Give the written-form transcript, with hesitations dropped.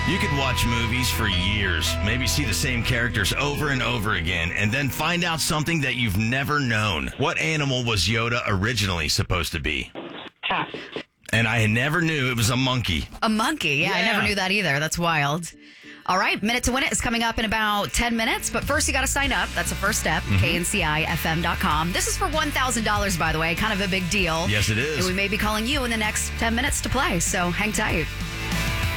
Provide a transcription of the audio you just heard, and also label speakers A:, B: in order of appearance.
A: You could watch movies for years, maybe see the same characters over and over again, and then find out something that you've never known. What animal was Yoda originally supposed to be?
B: Pass.
A: And I never knew it was a monkey.
C: A monkey. Yeah, I never knew that either. That's wild. All right, Minute to Win It is coming up in about 10 minutes. But first, you got to sign up. That's the first step. KNCIFM.com. This is for $1,000, by the way. Kind of a big deal.
A: Yes, it is.
C: And we may be calling you in the next 10 minutes to play. So hang tight.